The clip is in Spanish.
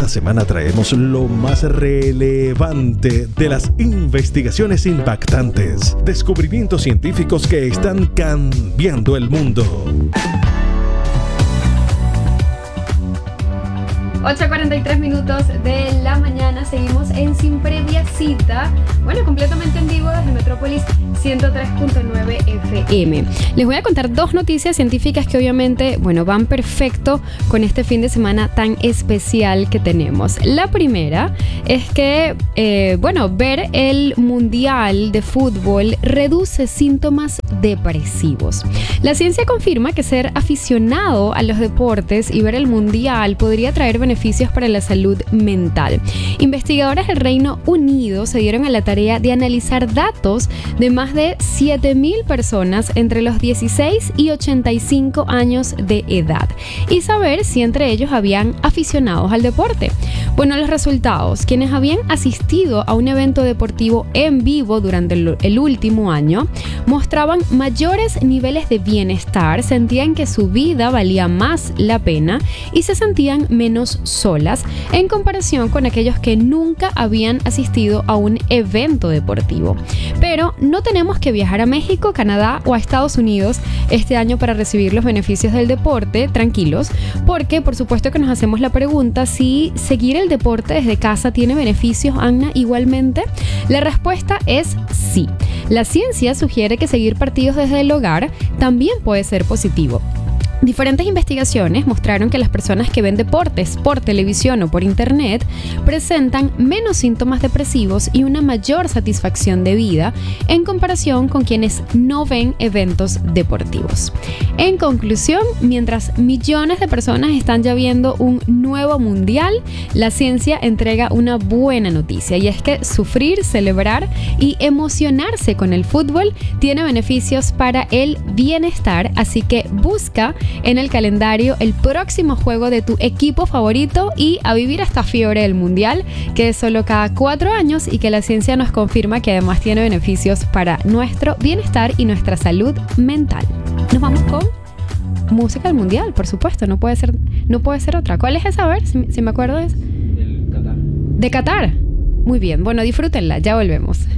Esta semana traemos lo más relevante de las investigaciones impactantes, descubrimientos científicos que están cambiando el mundo. 8:43 minutos de la mañana, seguimos en Sin Previa Cita, completamente en vivo desde Metrópolis 103.9 FM. Les voy a contar dos noticias científicas que obviamente, van perfecto con este fin de semana tan especial que tenemos. La primera es que, ver el Mundial de Fútbol reduce síntomas depresivos. La ciencia confirma que ser aficionado a los deportes y ver el Mundial podría traer beneficios para la salud mental. Investigadores del Reino Unido se dieron a la tarea de analizar datos de más de 7,000 personas entre los 16 y 85 años de edad y saber si entre ellos habían aficionados al deporte. Los resultados: quienes habían asistido a un evento deportivo en vivo durante el último año mostraban mayores niveles de bienestar, sentían que su vida valía más la pena y se sentían menos solas en comparación con aquellos que nunca habían asistido a un evento deportivo. Pero no tenemos que viajar a México, Canadá o a Estados Unidos este año para recibir los beneficios del deporte, tranquilos, porque por supuesto que nos hacemos la pregunta si seguir el deporte desde casa tiene beneficios, Anna, igualmente. La respuesta es sí. La ciencia sugiere que seguir partidos desde el hogar también puede ser positivo. Diferentes investigaciones mostraron que las personas que ven deportes por televisión o por internet presentan menos síntomas depresivos y una mayor satisfacción de vida en comparación con quienes no ven eventos deportivos. En conclusión, mientras millones de personas están ya viendo un nuevo mundial, la ciencia entrega una buena noticia, y es que sufrir, celebrar y emocionarse con el fútbol tiene beneficios para el bienestar, así que busca en el calendario el próximo juego de tu equipo favorito y a vivir esta fiebre del mundial, que es solo cada 4 años y que la ciencia nos confirma que además tiene beneficios para nuestro bienestar y nuestra salud mental. Nos vamos con música del mundial, por supuesto, no puede ser otra. ¿Cuál es esa? A ver, si me acuerdo. Es del Qatar. ¿De Qatar? Muy bien, disfrútenla, ya volvemos.